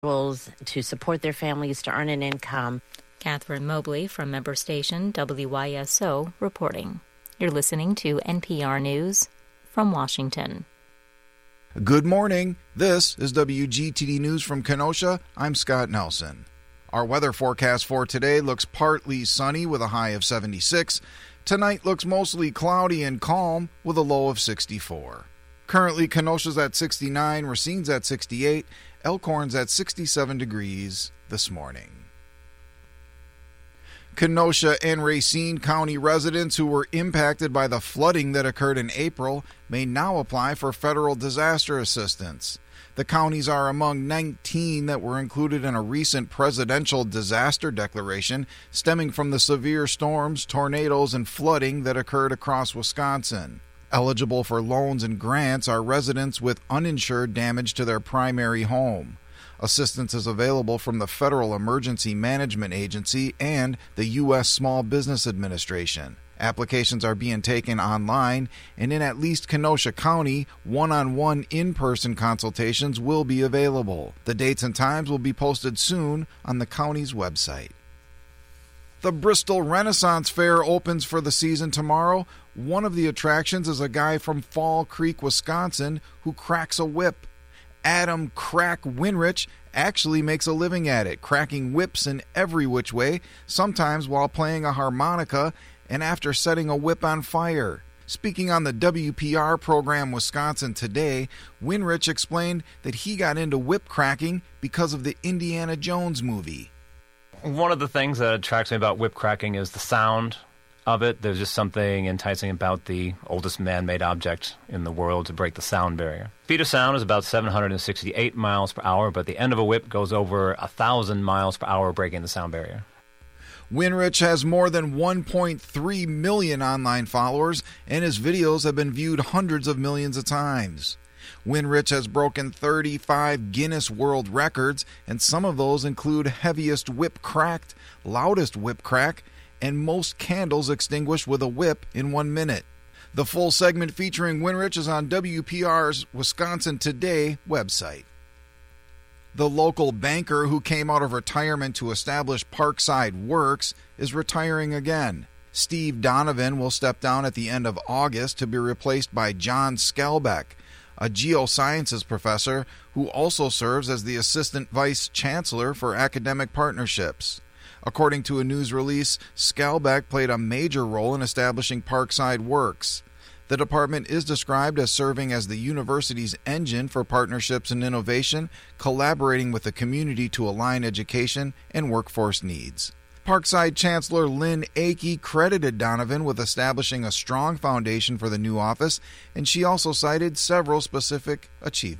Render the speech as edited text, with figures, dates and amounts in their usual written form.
to support their families to earn an income. Catherine Mobley from member station WYSO reporting. You're listening to NPR News from Washington. Good morning. This is WGTD News from Kenosha. I'm Scott Nelson. Our weather forecast for today looks partly sunny with a high of 76. Tonight looks mostly cloudy and calm with a low of 64. Currently, Kenosha's at 69, Racine's at 68, Elkhorn's at 67 degrees this morning. Kenosha and Racine County residents who were impacted by the flooding that occurred in April may now apply for federal disaster assistance. The counties are among 19 that were included in a recent presidential disaster declaration stemming from the severe storms, tornadoes, and flooding that occurred across Wisconsin. Eligible for loans and grants are residents with uninsured damage to their primary home. Assistance is available from the Federal Emergency Management Agency and the U.S. Small Business Administration. Applications are being taken online, and in at least Kenosha County, one-on-one in-person consultations will be available. The dates and times will be posted soon on the county's website. The Bristol Renaissance Fair opens for the season tomorrow. One of the attractions is a guy from Fall Creek, Wisconsin, who cracks a whip. Adam Crack Winrich actually makes a living at it, cracking whips in every which way, sometimes while playing a harmonica and after setting a whip on fire. Speaking on the WPR program Wisconsin Today, Winrich explained that he got into whip cracking because of the Indiana Jones movie. One of the things that attracts me about whip cracking is the sound of it. There's just something enticing about the oldest man-made object in the world to break the sound barrier. Speed of sound is about 768 miles per hour, but the end of a whip goes over 1,000 miles per hour, breaking the sound barrier. Winrich has more than 1.3 million online followers, and his videos have been viewed hundreds of millions of times. Winrich has broken 35 Guinness World Records, and some of those include heaviest whip cracked, loudest whip crack, and most candles extinguished with a whip in 1 minute. The full segment featuring Winrich is on WPR's Wisconsin Today website. The local banker who came out of retirement to establish Parkside Works is retiring again. Steve Donovan will step down at the end of August to be replaced by John Skelbeck, a geosciences professor who also serves as the assistant vice chancellor for academic partnerships. According to a news release, Skelbeck played a major role in establishing Parkside Works. The department is described as serving as the university's engine for partnerships and innovation, collaborating with the community to align education and workforce needs. Parkside Chancellor Lynn Akey credited Donovan with establishing a strong foundation for the new office, and she also cited several specific achievements.